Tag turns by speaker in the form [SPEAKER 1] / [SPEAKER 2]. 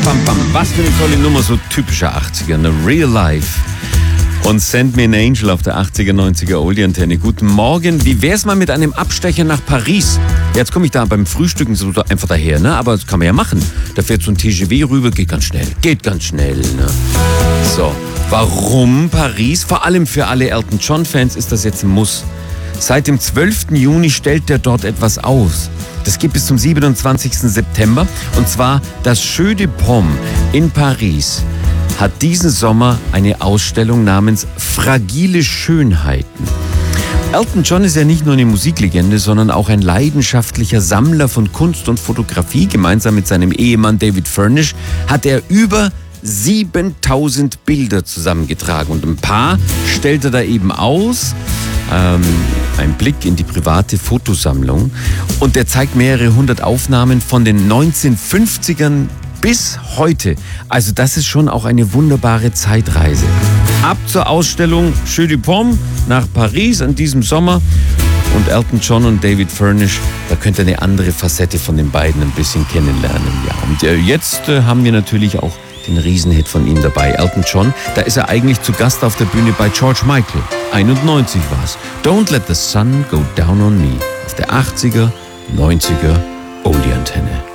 [SPEAKER 1] bam. Was für eine tolle Nummer, so typischer 80er, eine Real Life. Und Send Me an Angel auf der 80er, 90er Oldie-Antenne. Guten Morgen. Wie wär's mal mit einem Abstecher nach Paris? Jetzt komme ich da beim Frühstücken so einfach daher, ne? Aber das kann man ja machen. Da fährt so ein TGV rüber, geht ganz schnell, ne? So, warum Paris? Vor allem für alle Elton John-Fans ist das jetzt ein Muss. Seit dem 12. Juni stellt er dort etwas aus. Das geht bis zum 27. September. Und zwar das Jeu de Paume in Paris hat diesen Sommer eine Ausstellung namens Fragile Schönheiten. Elton John ist ja nicht nur eine Musiklegende, sondern auch ein leidenschaftlicher Sammler von Kunst und Fotografie. Gemeinsam mit seinem Ehemann David Furnish hat er über 7000 Bilder zusammengetragen. Und ein paar stellt er da eben aus. Ein Blick in die private Fotosammlung. Und der zeigt mehrere hundert Aufnahmen von den 1950ern bis heute. Also das ist schon auch eine wunderbare Zeitreise. Ab zur Ausstellung Jeu de Paume nach Paris an diesem Sommer. Und Elton John und David Furnish, da könnt ihr eine andere Facette von den beiden ein bisschen kennenlernen. Ja, und jetzt haben wir natürlich auch den Riesenhit von ihm dabei. Elton John, da ist er eigentlich zu Gast auf der Bühne bei George Michael. 91 war's. Don't Let the Sun Go Down on Me. Auf der 80er, 90er Oldie-Antenne.